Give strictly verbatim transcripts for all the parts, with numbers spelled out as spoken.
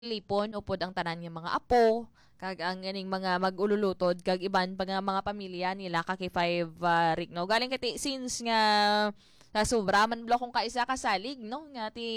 lipon upod ang tanan nga mga apo kag ang ganing mga mag-ululutod kag iban pa nga mga pamilya nila ka kay five uh, rik no galing kati since nga sa sobra man blo kung kaisa kasalig no nga ti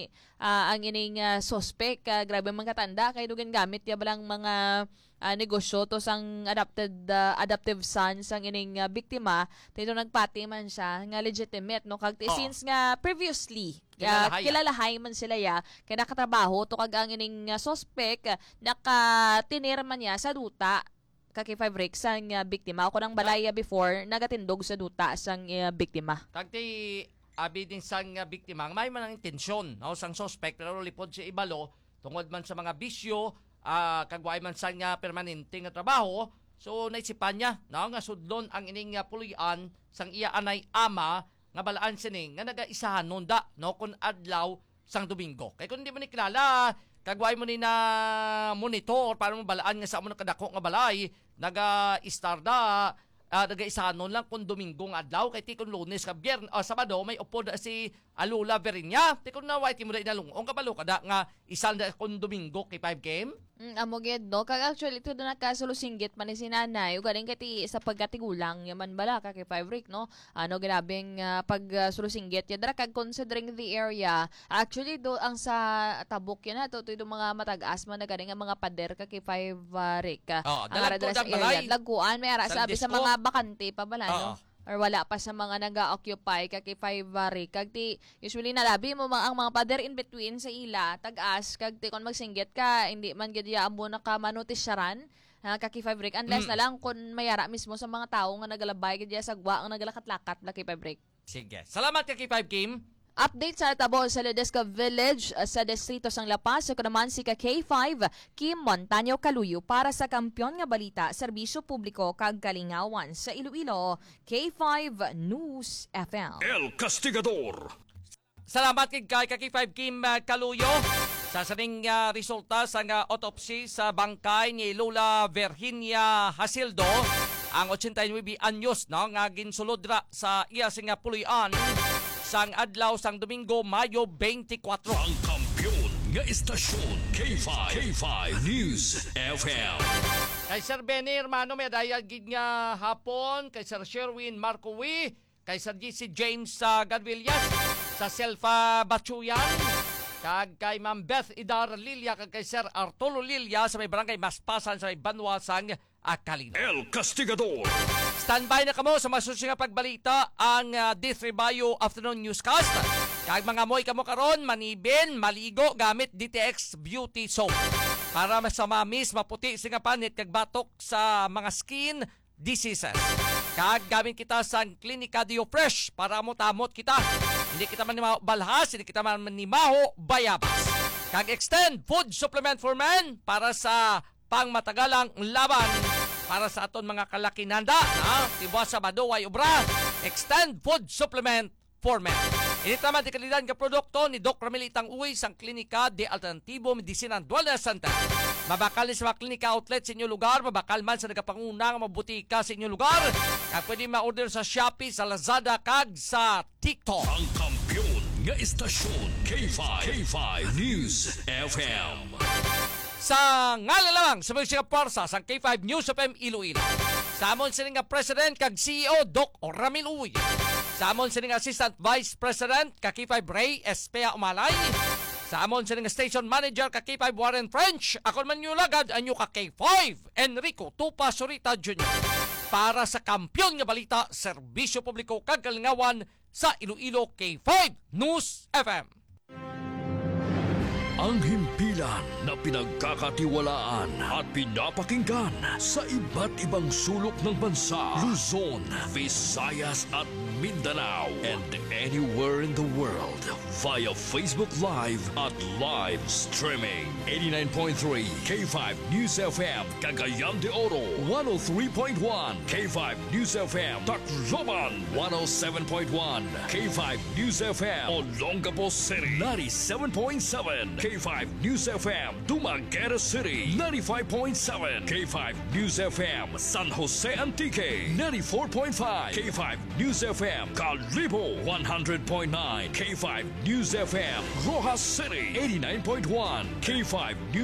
uh, ang ining uh, suspect uh, grabe man katanda kay dugan gamit ya balang mga uh, negosyo to sang adopted uh, adoptive son sang ining uh, biktima tito nagpati man siya nga legitimate no kag ti, oh. since nga previously Uh, kilalahay man sila ya kaya nakatrabaho to kag ang ining uh, suspect uh, nakatinir man niya sa duta kaki five rik sang uh, biktima ako nang balaya before nagatindog sa duta sang uh, biktima tagti abi din sang uh, biktima may man ang intensyon no sang suspect pero lipod si ibalo tungod man sa mga bisyo uh, kagway man sang uh, permanente nga trabaho so naisipan niya no nga sudlon ang ining uh, pulian sang iya anay ama nga balaan sining nga nagaisahan nunda no kun adlaw sang Domingo. Kay kun di mo ni kilala, kagway mo ni na monitor para mo balaan nga sa mo nakadako nga balay, naga-istarda uh, nagaisahan nun lang kun Domingo nga adlaw kay ti kun Lunes ka Biyernes o Sabado may upod si Alula Verinya. Ti kun na white mo da inalungong kabalo kada nga isan da kun Domingo kay five game. Mm, amo gid no kag actually ito na nakasulusinggit man ni sinanay ugaling kati sa pagkatigulang yaman bala ka kay five rik no ano grabeng uh, pag uh, sulusinggit ya dara kag considering the area actually do ang sa tabok yan to to mga matag-as man na gani nga mga pader ka kay five uh, rik oh, ang ara sa area laguan may ara sabi sa mga bakante pa bala oh. no or wala pa sa mga naga-occupy kag kay five rik kag ti usually nalabi mo mga ang mga pader in between sa ila tag-as kag ti kon magsinggit ka hindi man gid ya amo na ka manotisyaran ha kag kay five rik unless mm. na lang kun mayara mismo sa mga tawo nga nagalabay gid ya sagwa ang nagalakat-lakat la kay five rik. Sige salamat kay five Kim. Update sa tabo sa Ledesca Village uh, sa distrito sang La Paz so naman si ka K five Kim Montaño Caluyo para sa Kampiyon nga Balita Serbisyo Publiko kag Kalingawan sa Iloilo K five News F M. El Castigador. Salamat kay kay K five Kim uh, Caluyo sa saning uh, resulta sa uh, autopsy sa bangkay ni Lola Virginia Hasildo ang eighty-nine anyos no nga ginsulodra sa iya sing pulian sang adlaw sang Domingo Mayo twenty-four. Ang kampiyon nga istasyon K five K five News F M. Kay Sir Benny Hermano may dayag gid nga hapon kay Sir Sherwin Marcowi kay Sir G C James sa uh, Gadvillas sa Selfa Bachuyan kag kay Ma'am Beth Idar Lilia kag kay Sir Arturo Lilia sa may barangay Maspasan sa may Banwasang Akalino. El Castigador. Standby na kamo sa masusunod nga pagbalita ang uh, D three Bayo Afternoon Newscast. Kag mga moy kamo karon manibin, maligo gamit D T X Beauty Soap para masamamis maputi singa panit kag batok sa mga skin diseases. Kag gamit kita sa Klinika Dio Fresh para mo tamot kita. Hindi kita man balhas, hindi kita man nimaho bayabas. Kag extend food supplement for men para sa pangmatagalang laban para sa aton mga kalakinanda na tibuas sa baduway ubra extend food supplement for men. Init naman di kalidad nga produkto ni Doc Ramilitang Uy sang Klinika de Alternativo Medicina Wellness Center. Mabakal sa mga klinika outlet sa inyong lugar, mabakal man sa nagapangunang mabutika sa inyong lugar. Kag pwede ma-order sa Shopee, sa Lazada, kag sa TikTok. Ang kampiyon nga istasyon K five K five News F M. Sa ngala lang sa mga porsa sa K five News F M Iloilo. Sa amon sining nga President kag C E O Doc Ramil Uy. Sa amon sining Assistant Vice President kag K five Ray Espea Umalay. Sa amon sining Station Manager kag K five Warren French. Ako man yung lagad anyo ka K five Enrico Tupa Sorita Junior Para sa Kampiyon nga Balita Serbisyo Publiko kag Kalingawan sa Iloilo K five News F M. Ang himpilan na pinagkakatiwalaan at pinapakinggan sa iba't ibang sulok ng bansa, Luzon, Visayas at Mindanao, and anywhere in the world via Facebook Live at live streaming. eighty-nine point three K five News F M, Cagayan de Oro, one oh three point one K five News F M, Tacloban, one oh seven point one K five News F M, Olongapo City, ninety-seven point seven K five News F M, Dumaguete City, ninety-five point seven K five News F M, San Jose Antique, ninety-four point five K five News F M, Kalibo one hundred point nine, K five News F M, Rojas City eighty-nine point one, K five News